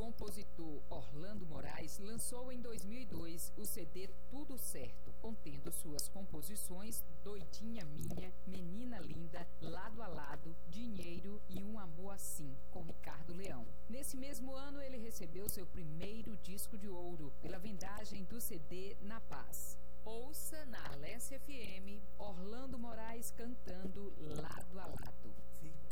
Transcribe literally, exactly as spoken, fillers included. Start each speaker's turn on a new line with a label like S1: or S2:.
S1: compositor Orlando Moraes lançou em dois mil e dois o C D Tudo Certo, contendo suas composições Doidinha Minha, Menina Linda, Lado a Lado, Dinheiro e Um Amor Assim, com Ricardo Leão. Nesse mesmo ano, ele recebeu seu primeiro disco de ouro pela vendagem do C D Na Paz. Ouça na Alessia F M Orlando Moraes cantando Lado a Lado.